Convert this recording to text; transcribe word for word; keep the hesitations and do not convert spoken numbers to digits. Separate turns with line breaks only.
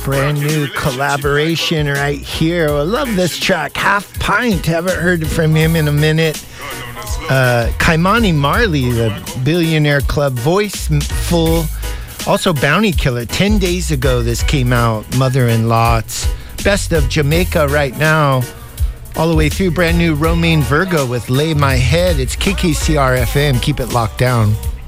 Brand new collaboration right here. I love this track, Half Pint. Haven't heard from him in a minute. Uh, Kaimani Marley, the Billionaire Club Voiceful. Also Bounty Killer. Ten days ago this came out. Mother-in-Law. It's Best of Jamaica right now. All the way through. Brand new Romaine Virgo with Lay My Head. It's K K C R F M. Keep it locked down.